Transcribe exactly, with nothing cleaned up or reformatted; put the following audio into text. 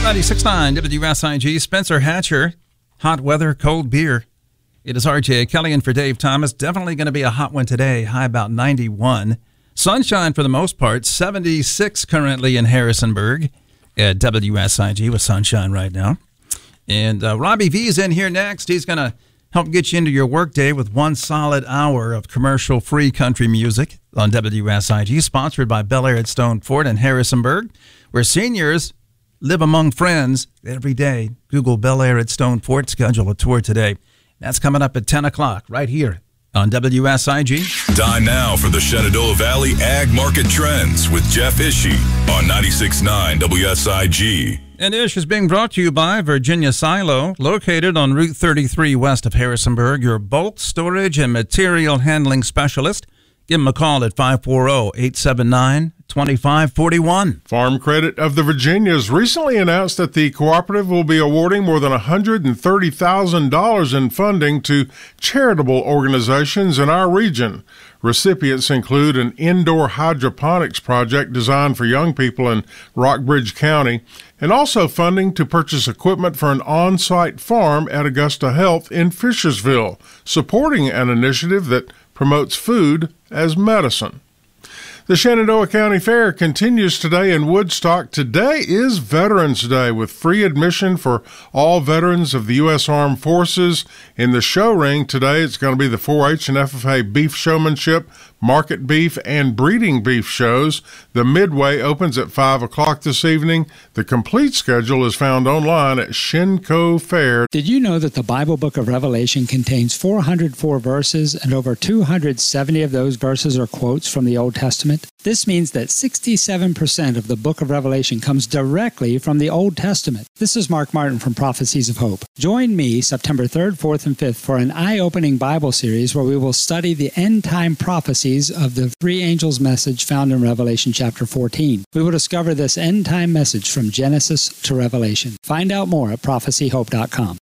ninety-six point nine W S I G, Spencer Hatcher, hot weather, cold beer. It is R J Kelly in for Dave Thomas. Definitely going to be a hot one today, high about ninety-one. Sunshine for the most part, seventy-six currently in Harrisonburg at W S I G with sunshine right now. And uh, Robbie V is in here next. He's going to help get you into your workday with one solid hour of commercial-free country music on W S I G, sponsored by Bel Air at Stone Fort in Harrisonburg, where seniors live among friends every day. Google Bel Air at Stone Fort, schedule a tour today. That's coming up at ten o'clock right here on W S I G. Time now for the Shenandoah Valley Ag Market Trends with Jeff Ishii on ninety-six point nine W S I G. And Ish is being brought to you by Virginia Silo, located on Route thirty-three west of Harrisonburg, your bulk storage and material handling specialist. Give them a call at five four zero, eight seven nine, two five four one. Farm Credit of the Virginias recently announced that the cooperative will be awarding more than one hundred thirty thousand dollars in funding to charitable organizations in our region. Recipients include an indoor hydroponics project designed for young people in Rockbridge County, and also funding to purchase equipment for an on-site farm at Augusta Health in Fishersville, supporting an initiative that promotes food as medicine. The Shenandoah County Fair continues today in Woodstock. Today is Veterans Day with free admission for all veterans of the U S Armed Forces. In the show ring today, it's going to be the four H and F F A beef showmanship, market beef, and breeding beef shows. The Midway opens at five o'clock this evening. The complete schedule is found online at Shenco Fair. Did you know that the Bible book of Revelation contains four hundred four verses, and over two hundred seventy of those verses are quotes from the Old Testament? This means that sixty-seven percent of the book of Revelation comes directly from the Old Testament. This is Mark Martin from Prophecies of Hope. Join me September third, fourth, and fifth for an eye-opening Bible series where we will study the end-time prophecies of the three angels' message found in Revelation chapter fourteen. We will discover this end-time message from Genesis to Revelation. Find out more at prophecy hope dot com.